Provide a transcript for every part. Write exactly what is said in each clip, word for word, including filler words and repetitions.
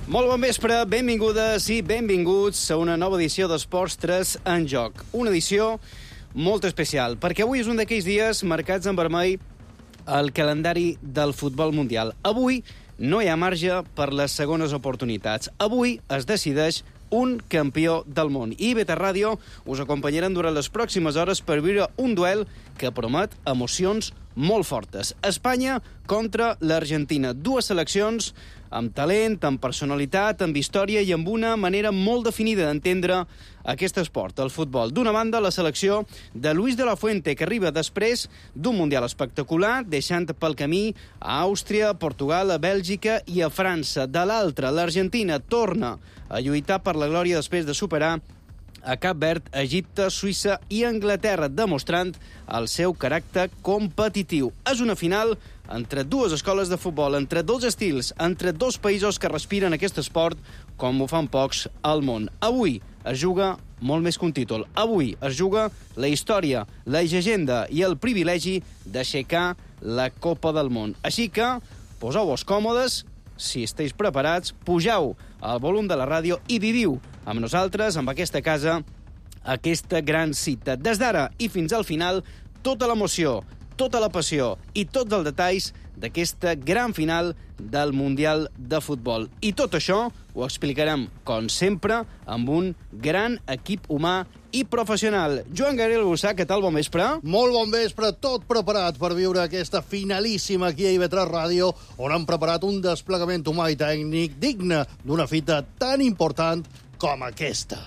Molt bon vespre, benvingudes i benvinguts a una nova edició d'Esports tres en joc. Una edició molt especial, perquè avui és un d'aquells dies marcats en vermell al calendari del futbol mundial. Avui no hi ha marge per les segones oportunitats. Avui es decideix un campió del món. I I B T Ràdio us acompanyaran durant les pròximes hores per viure un duel que promet emocions molt fortes. Espanya contra l'Argentina. Dues seleccions amb talent, amb personalitat, amb història i amb una manera molt definida d'entendre aquest esport, el futbol. D'una banda, la selecció de Luis de la Fuente, que arriba després d'un mundial espectacular, deixant pel camí a Àustria, a Portugal, a Bèlgica i a França. De l'altra, l'Argentina torna a lluitar per la glòria després de superar a Cap Verd, Egipte, Suïssa i Anglaterra, demostrant el seu caràcter competitiu. És una final entre dues escoles de futbol, entre dos estils, entre dos països que respiren aquest esport com ho fan pocs al món. Avui es juga molt més que un títol. Avui es juga la història, la llegenda i el privilegi d'aixecar la Copa del Món. Així que poseu-vos còmodes, si esteu preparats, pugeu al volum de la ràdio i viviu amb nosaltres, amb aquesta casa, aquesta gran cita. Des d'ara i fins al final, tota l'emoció, tota la passió i tots els detalls d'aquesta gran final del Mundial de Futbol. I tot això ho explicarem, com sempre, amb un gran equip humà i professional. Joan Gabriel Bussà, què tal? Bon vespre. Molt bon vespre, tot preparat per viure aquesta finalíssima aquí a I B tres Ràdio, on han preparat un desplegament humà i tècnic digne d'una fita tan important com aquesta.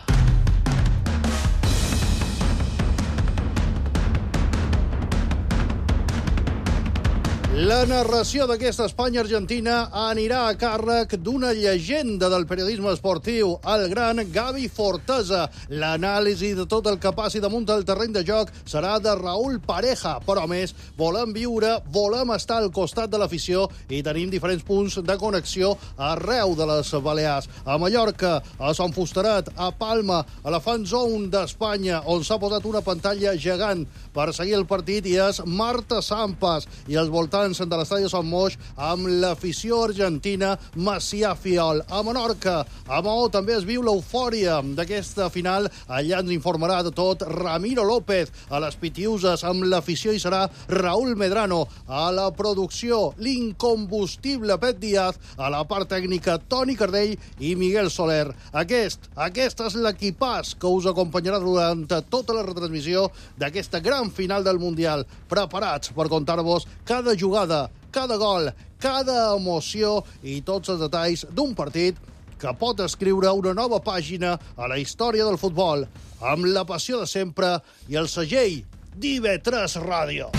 La narració d'aquesta Espanya-Argentina anirà a càrrec d'una llegenda del periodisme esportiu, el gran Gavi Fortesa. L'anàlisi de tot el que passi damunt del terreny de joc serà de Raúl Pareja, però a més volem viure, volem estar al costat de l'afició i tenim diferents punts de connexió arreu de les Balears. A Mallorca, a Sant Fusterat, a Palma, a la fan zone d'Espanya, on s'ha posat una pantalla gegant per seguir el partit, i és Marta Sampas i els voltants de l'estadi Sant Moix amb l'afició argentina Macià Fiol. A Menorca, a Maó, també es viu l'eufòria d'aquesta final. Allà ens informarà de tot Ramiro López. A les Pitiuses, amb l'afició, hi serà Raúl Medrano. A la producció, l'incombustible Pep Díaz. A la part tècnica, Toni Cardell i Miguel Soler. Aquest, aquest és l'equipàs que us acompanyarà durant tota la retransmissió d'aquesta gran final del Mundial. Preparats per contar-vos cada jugada, cada gol, cada emoció i tots els detalls d'un partit que pot escriure una nova pàgina a la història del futbol, amb la passió de sempre i el segell d'I B tres Ràdio.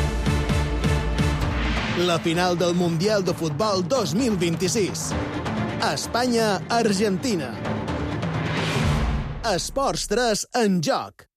La final del Mundial de Futbol dos mil vint-i-sis. Espanya-Argentina. Esports tres en joc.